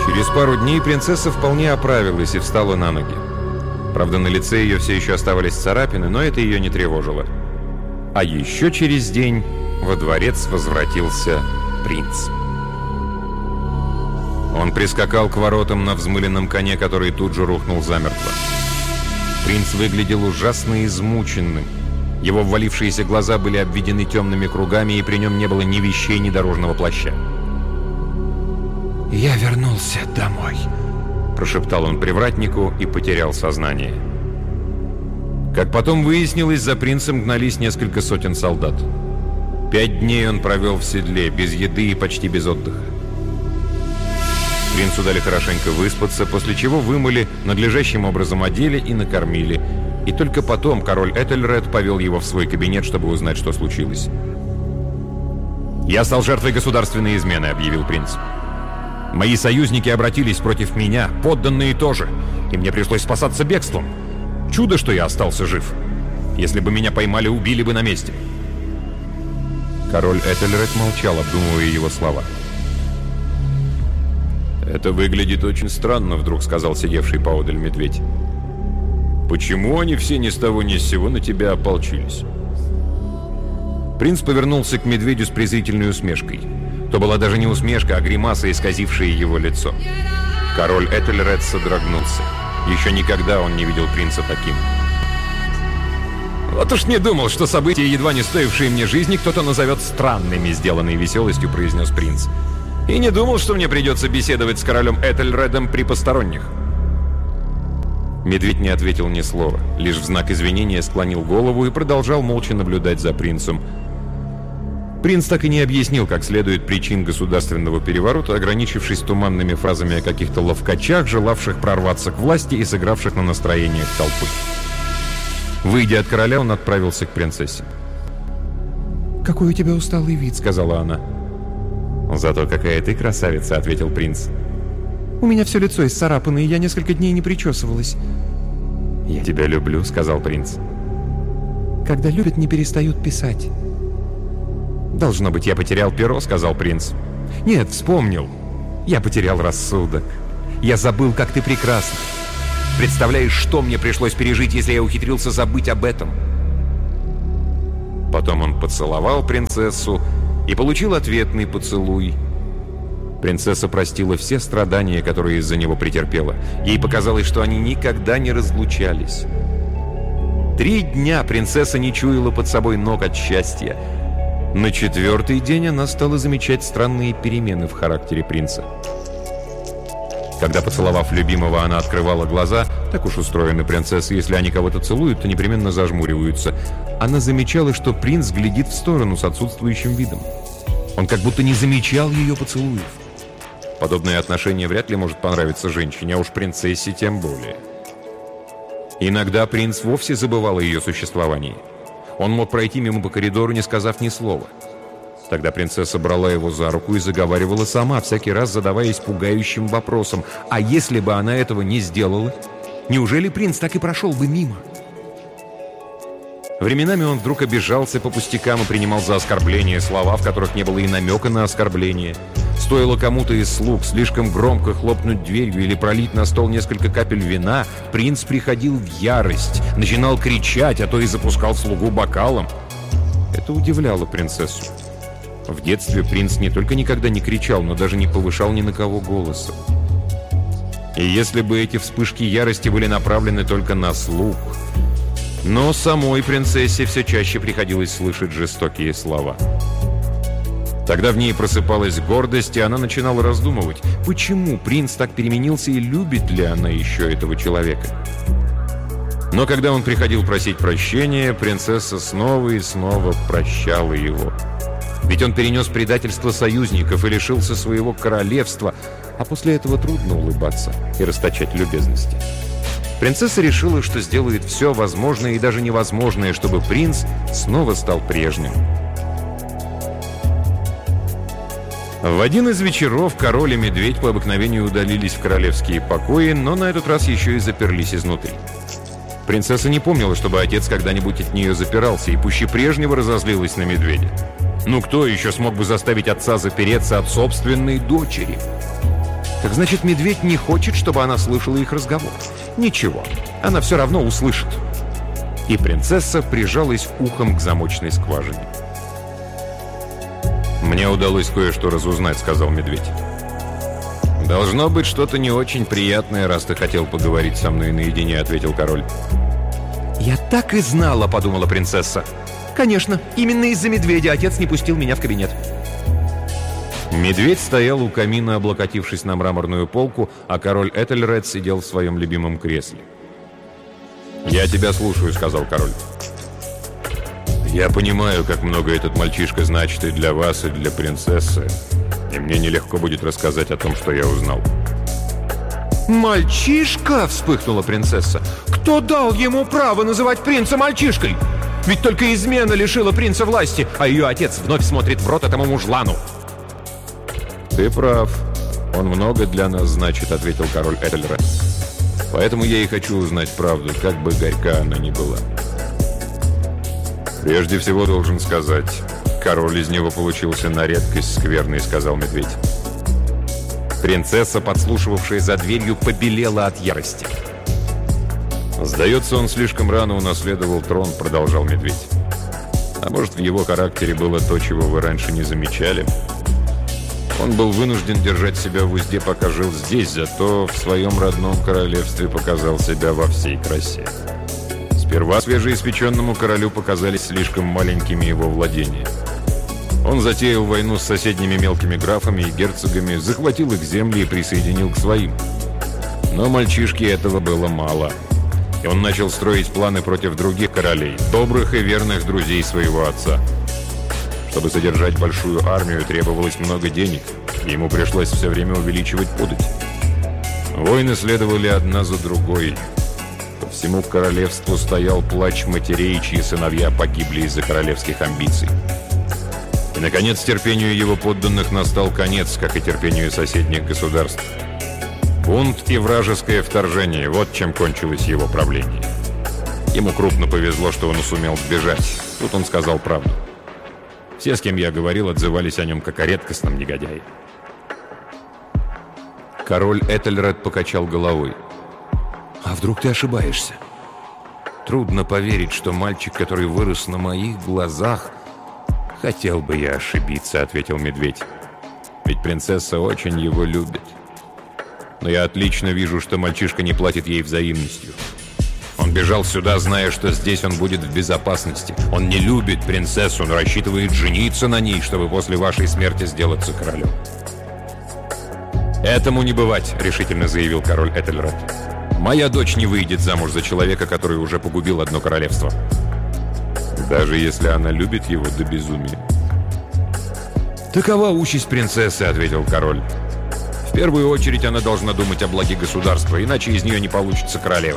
Через пару дней принцесса вполне оправилась и встала на ноги. Правда, на лице ее все еще оставались царапины, но это ее не тревожило. А еще через день во дворец возвратился принц. Он прискакал к воротам на взмыленном коне, который тут же рухнул замертво. Принц выглядел ужасно измученным. Его ввалившиеся глаза были обведены темными кругами, и при нем не было ни вещей, ни дорожного плаща. «Я вернулся домой», — прошептал он привратнику и потерял сознание. Как потом выяснилось, за принцем гнались несколько сотен солдат. 5 дней он провел в седле, без еды и почти без отдыха. Принцу дали хорошенько выспаться, после чего вымыли, надлежащим образом одели и накормили. И только потом король Этельред повел его в свой кабинет, чтобы узнать, что случилось. «Я стал жертвой государственной измены», — объявил принц. «Мои союзники обратились против меня, подданные тоже, и мне пришлось спасаться бегством. Чудо, что я остался жив. Если бы меня поймали, убили бы на месте». Король Этельред молчал, обдумывая его слова. «Это выглядит очень странно», — вдруг сказал сидевший поодаль медведь. «Почему они все ни с того ни с сего на тебя ополчились?» Принц повернулся к медведю с презрительной усмешкой. То была даже не усмешка, а гримаса, исказившая его лицо. Король Этельред содрогнулся. Еще никогда он не видел принца таким. «Вот уж не думал, что события, едва не стоившие мне жизни, кто-то назовет странными», — сделанной веселостью произнес принц. «И не думал, что мне придется беседовать с королем Этельредом при посторонних». Медведь не ответил ни слова, лишь в знак извинения склонил голову и продолжал молча наблюдать за принцем. Принц так и не объяснил как следует причин государственного переворота, ограничившись туманными фразами о каких-то ловкачах, желавших прорваться к власти и сыгравших на настроениях толпы. Выйдя от короля, он отправился к принцессе. «Какой у тебя усталый вид», — сказала она. «Зато какая ты красавица», — ответил принц. «У меня все лицо исцарапано, и я несколько дней не причесывалась». «Я тебя люблю», — сказал принц. «Когда любят, не перестают писать». «Должно быть, я потерял перо», — сказал принц. «Нет, вспомнил. Я потерял рассудок. Я забыл, как ты прекрасна. Представляешь, что мне пришлось пережить, если я ухитрился забыть об этом?» Потом он поцеловал принцессу и получил ответный поцелуй. Принцесса простила все страдания, которые из-за него претерпела. Ей показалось, что они никогда не разлучались. 3 дня принцесса не чуяла под собой ног от счастья. На 4-й день она стала замечать странные перемены в характере принца. Когда, поцеловав любимого, она открывала глаза, так уж устроены принцессы, если они кого-то целуют, то непременно зажмуриваются, она замечала, что принц глядит в сторону с отсутствующим видом. Он как будто не замечал ее поцелуев. Подобное отношение вряд ли может понравиться женщине, а уж принцессе тем более. Иногда принц вовсе забывал о ее существовании. Он мог пройти мимо по коридору, не сказав ни слова. Тогда принцесса брала его за руку и заговаривала сама, всякий раз задаваясь пугающим вопросом. А если бы она этого не сделала, неужели принц так и прошел бы мимо? Временами он вдруг обижался по пустякам и принимал за оскорбление слова, в которых не было и намека на оскорбление. Стоило кому-то из слуг слишком громко хлопнуть дверью или пролить на стол несколько капель вина, принц приходил в ярость, начинал кричать, а то и запускал слугу бокалом. Это удивляло принцессу. В детстве принц не только никогда не кричал, но даже не повышал ни на кого голоса. И если бы эти вспышки ярости были направлены только на слуг... Но самой принцессе все чаще приходилось слышать жестокие слова. Тогда в ней просыпалась гордость, и она начинала раздумывать, почему принц так переменился и любит ли она еще этого человека. Но когда он приходил просить прощения, принцесса снова и снова прощала его. Ведь он перенес предательство союзников и лишился своего королевства, а после этого трудно улыбаться и расточать любезности. Принцесса решила, что сделает все возможное и даже невозможное, чтобы принц снова стал прежним. В один из вечеров король и медведь по обыкновению удалились в королевские покои, но на этот раз еще и заперлись изнутри. Принцесса не помнила, чтобы отец когда-нибудь от нее запирался, и пуще прежнего разозлилась на медведя. Ну кто еще смог бы заставить отца запереться от собственной дочери? Так значит, медведь не хочет, чтобы она слышала их разговор. Ничего, она все равно услышит. И принцесса прижалась ухом к замочной скважине. «Мне удалось кое-что разузнать», — сказал медведь. «Должно быть что-то не очень приятное, раз ты хотел поговорить со мной наедине», — ответил король. «Я так и знала», — подумала принцесса. «Конечно, именно из-за медведя отец не пустил меня в кабинет». Медведь стоял у камина, облокотившись на мраморную полку, а король Этельред сидел в своем любимом кресле. «Я тебя слушаю», — сказал король. «Я понимаю, как много этот мальчишка значит и для вас, и для принцессы, и мне нелегко будет рассказать о том, что я узнал». «Мальчишка?» — вспыхнула принцесса. «Кто дал ему право называть принца мальчишкой? Ведь только измена лишила принца власти, а ее отец вновь смотрит в рот этому мужлану». «Ты прав. Он много для нас значит», — ответил король Этельред. «Поэтому я и хочу узнать правду, как бы горька она ни была». «Прежде всего должен сказать, король из него получился на редкость скверный», — сказал медведь. Принцесса, подслушивавшая за дверью, побелела от ярости. «Сдается, он слишком рано унаследовал трон», — продолжал медведь. «А может, в его характере было то, чего вы раньше не замечали? Он был вынужден держать себя в узде, пока жил здесь, зато в своем родном королевстве показал себя во всей красе. Сперва свежеиспеченному королю показались слишком маленькими его владения. Он затеял войну с соседними мелкими графами и герцогами, захватил их земли и присоединил к своим. Но мальчишке этого было мало, и он начал строить планы против других королей, добрых и верных друзей своего отца. Чтобы содержать большую армию, требовалось много денег, и ему пришлось все время увеличивать подать. Войны следовали одна за другой. По всему королевству стоял плач матерей, чьи сыновья погибли из-за королевских амбиций. И, наконец, терпению его подданных настал конец, как и терпению соседних государств. Бунт и вражеское вторжение – вот чем кончилось его правление. Ему крупно повезло, что он сумел сбежать. Тут он сказал правду. Все, с кем я говорил, отзывались о нем как о редкостном негодяе. Король Этельред покачал головой. «А вдруг ты ошибаешься? Трудно поверить, что мальчик, который вырос на моих глазах...» «Хотел бы я ошибиться», — ответил медведь. «Ведь принцесса очень его любит. Но я отлично вижу, что мальчишка не платит ей взаимностью. Он бежал сюда, зная, что здесь он будет в безопасности. Он не любит принцессу, но рассчитывает жениться на ней, чтобы после вашей смерти сделаться королем». «Этому не бывать», — решительно заявил король Этельред. «Моя дочь не выйдет замуж за человека, который уже погубил одно королевство». «Даже если она любит его до безумия». «Такова участь принцессы», — ответил король. «В первую очередь она должна думать о благе государства, иначе из нее не получится королева».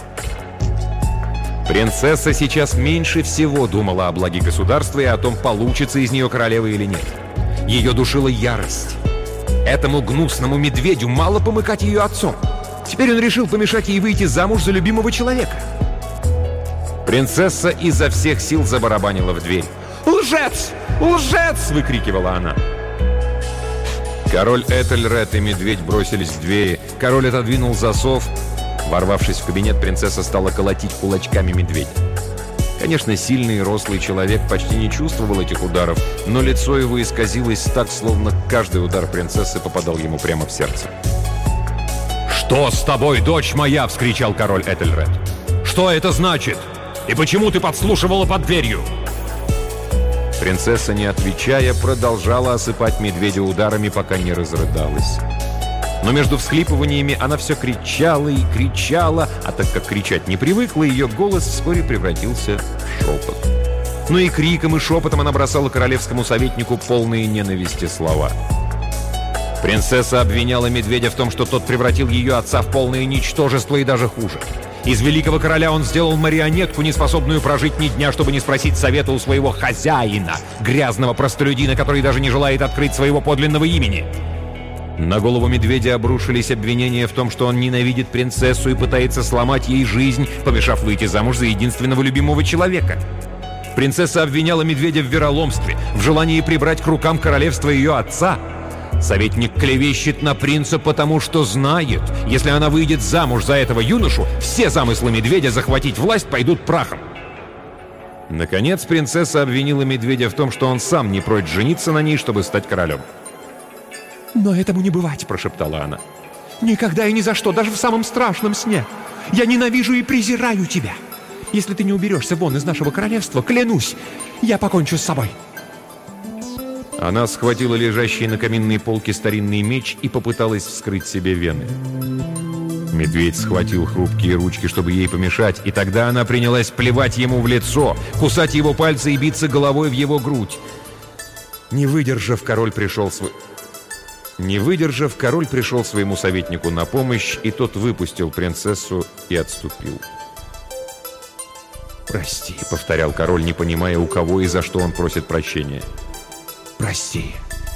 Принцесса сейчас меньше всего думала о благе государства и о том, получится из нее королева или нет. Ее душила ярость. Этому гнусному медведю мало помыкать ее отцом. Теперь он решил помешать ей выйти замуж за любимого человека. Принцесса изо всех сил забарабанила в дверь. «Лжец! Лжец!» — выкрикивала она. Король Этельред и медведь бросились к двери. Король отодвинул засов. Ворвавшись в кабинет, принцесса стала колотить кулачками медведя. Конечно, сильный и рослый человек почти не чувствовал этих ударов, но лицо его исказилось так, словно каждый удар принцессы попадал ему прямо в сердце. «Что с тобой, дочь моя?» — вскричал король Этельред. «Что это значит? И почему ты подслушивала под дверью?» Принцесса, не отвечая, продолжала осыпать медведя ударами, пока не разрыдалась. Но между всхлипываниями она все кричала и кричала, а так как кричать не привыкла, ее голос вскоре превратился в шепот. Но и криком, и шепотом она бросала королевскому советнику полные ненависти слова. Принцесса обвиняла медведя в том, что тот превратил ее отца в полное ничтожество и даже хуже. Из великого короля он сделал марионетку, не способную прожить ни дня, чтобы не спросить совета у своего хозяина, грязного простолюдина, который даже не желает открыть своего подлинного имени. На голову медведя обрушились обвинения в том, что он ненавидит принцессу и пытается сломать ей жизнь, помешав выйти замуж за единственного любимого человека. Принцесса обвиняла медведя в вероломстве, в желании прибрать к рукам королевство ее отца. Советник клевещет на принца, потому что знает, если она выйдет замуж за этого юношу, все замыслы медведя захватить власть пойдут прахом. Наконец, принцесса обвинила медведя в том, что он сам не прочь жениться на ней, чтобы стать королем. «Но этому не бывать», — прошептала она. «Никогда и ни за что, даже в самом страшном сне. Я ненавижу и презираю тебя. Если ты не уберешься вон из нашего королевства, клянусь, я покончу с собой». Она схватила лежащий на каминной полке старинный меч и попыталась вскрыть себе вены. Медведь схватил хрупкие ручки, чтобы ей помешать, и тогда она принялась плевать ему в лицо, кусать его пальцы и биться головой в его грудь. Не выдержав, король пришел своему советнику на помощь, и тот выпустил принцессу и отступил. «Прости», — повторял король, не понимая, у кого и за что он просит прощения. «Прости».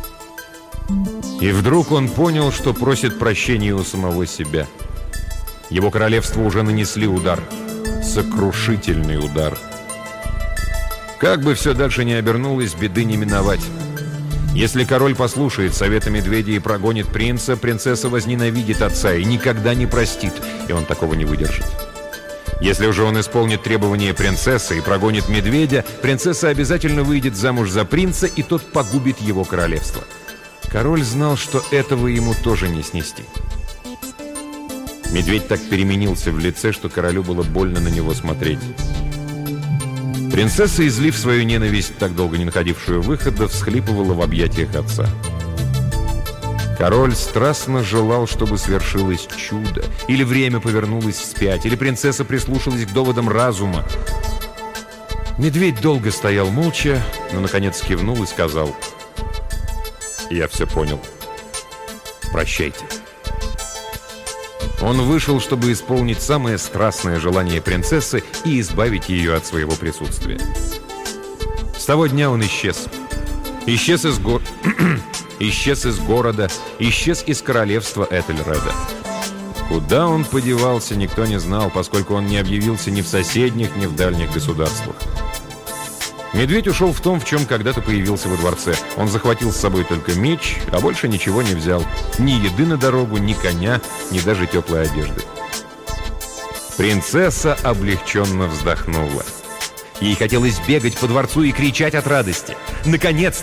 И вдруг он понял, что просит прощения у самого себя. Его королевству уже нанесли удар. Сокрушительный удар. Как бы все дальше ни обернулось, беды не миновать. Если король послушает совета медведя и прогонит принца, принцесса возненавидит отца и никогда не простит, и он такого не выдержит. Если уже он исполнит требования принцессы и прогонит медведя, принцесса обязательно выйдет замуж за принца, и тот погубит его королевство. Король знал, что этого ему тоже не снести. Медведь так переменился в лице, что королю было больно на него смотреть. Принцесса, излив свою ненависть, так долго не находившую выхода, всхлипывала в объятиях отца. Король страстно желал, чтобы свершилось чудо, или время повернулось вспять, или принцесса прислушалась к доводам разума. Медведь долго стоял молча, но, наконец, кивнул и сказал: «Я все понял. Прощайте». Он вышел, чтобы исполнить самое страстное желание принцессы и избавить ее от своего присутствия. С того дня он исчез. Исчез из города, исчез из королевства Этельреда. Куда он подевался, никто не знал, поскольку он не объявился ни в соседних, ни в дальних государствах. Медведь ушел в том, в чем когда-то появился во дворце. Он захватил с собой только меч, а больше ничего не взял. Ни еды на дорогу, ни коня, ни даже теплой одежды. Принцесса облегченно вздохнула. Ей хотелось бегать по дворцу и кричать от радости. Наконец-то